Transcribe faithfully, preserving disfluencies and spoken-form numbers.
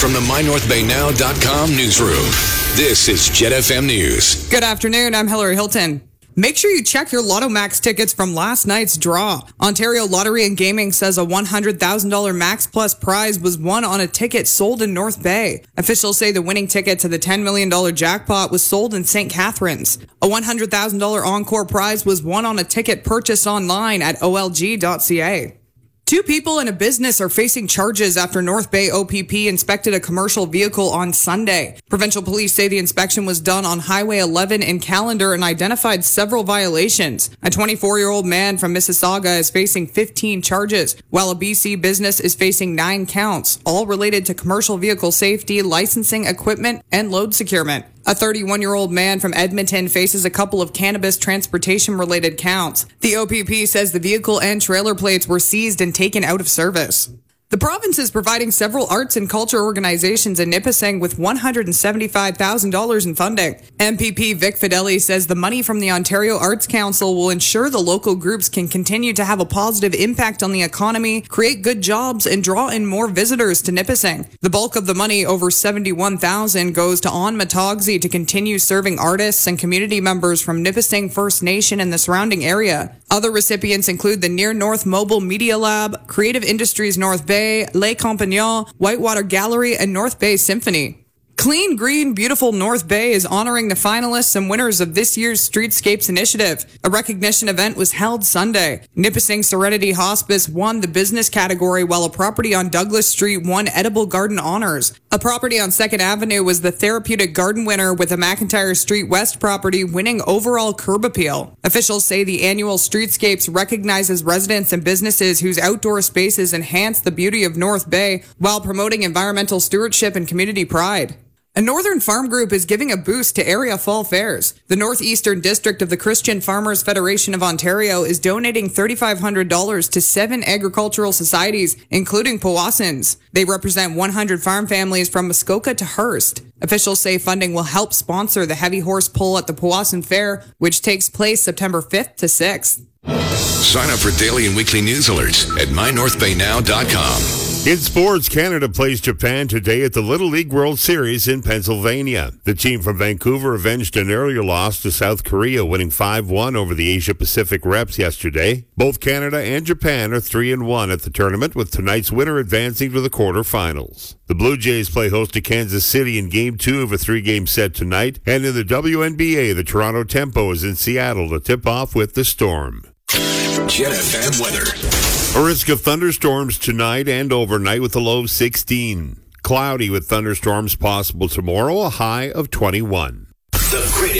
From the my north bay now dot com newsroom, this is Jet F M News. Good afternoon, I'm Hillary Hilton. Make sure you check your Lotto Max tickets from last night's draw. Ontario Lottery and Gaming says a one hundred thousand dollars Max Plus prize was won on a ticket sold in North Bay. Officials say the winning ticket to the ten million dollars jackpot was sold in Saint Catharines. A one hundred thousand dollars Encore prize was won on a ticket purchased online at O L G dot C A. Two people and a business are facing charges after North Bay O P P inspected a commercial vehicle on Sunday. Provincial police say the inspection was done on Highway eleven in Callander and identified several violations. A twenty-four-year-old man from Mississauga is facing fifteen charges, while a B C business is facing nine counts, all related to commercial vehicle safety, licensing, equipment, and load securement. A thirty-one-year-old man from Edmonton faces a couple of cannabis transportation-related counts. The O P P says the vehicle and trailer plates were seized and taken out of service. The province is providing several arts and culture organizations in Nipissing with one hundred seventy-five thousand dollars in funding. M P P Vic Fideli says the money from the Ontario Arts Council will ensure the local groups can continue to have a positive impact on the economy, create good jobs, and draw in more visitors to Nipissing. The bulk of the money, over seventy-one thousand dollars, goes to On Matogsy to continue serving artists and community members from Nipissing First Nation and the surrounding area. Other recipients include the Near North Mobile Media Lab, Creative Industries North Bay, Les Compagnons, Whitewater Gallery, and North Bay Symphony. Clean, Green, Beautiful North Bay is honoring the finalists and winners of this year's Streetscapes Initiative. A recognition event was held Sunday. Nipissing Serenity Hospice won the business category, while a property on Douglas Street won Edible Garden honors. A property on second Avenue was the Therapeutic Garden winner, with a McIntyre Street West property winning overall curb appeal. Officials say the annual Streetscapes recognizes residents and businesses whose outdoor spaces enhance the beauty of North Bay while promoting environmental stewardship and community pride. A Northern Farm Group is giving a boost to area fall fairs. The Northeastern District of the Christian Farmers Federation of Ontario is donating three thousand five hundred dollars to seven agricultural societies, including Powassan's. They represent one hundred farm families from Muskoka to Hearst. Officials say funding will help sponsor the heavy horse pull at the Powassan Fair, which takes place September fifth to sixth. Sign up for daily and weekly news alerts at my north bay now dot com. In sports, Canada plays Japan today at the Little League World Series in Pennsylvania. The team from Vancouver avenged an earlier loss to South Korea, winning five one over the Asia-Pacific Reps yesterday. Both Canada and Japan are three and one at the tournament, with tonight's winner advancing to the quarterfinals. The Blue Jays play host to Kansas City in Game two of a three-game set tonight, and in the W N B A, the Toronto Tempo is in Seattle to tip off with the Storm. Jet F M weather. A risk of thunderstorms tonight and overnight with a low of sixteen. Cloudy with thunderstorms possible tomorrow, a high of twenty-one. The greatest